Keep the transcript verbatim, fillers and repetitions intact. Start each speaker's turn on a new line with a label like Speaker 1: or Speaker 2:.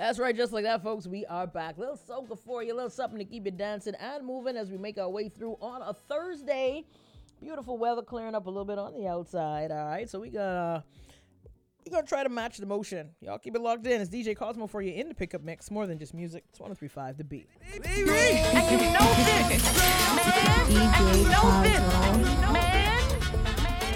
Speaker 1: That's right, just like that, folks. We are back. Little soca for you, little something to keep you dancing and moving as we make our way through on a Thursday. Beautiful weather, clearing up a little bit on the outside. All right, so we gonna we gonna try to match the motion. Y'all keep it locked in. It's D J Cosmo for you in the pickup mix. More than just music. It's one oh three point five The Beat.
Speaker 2: And you know this, man. And you know this, man.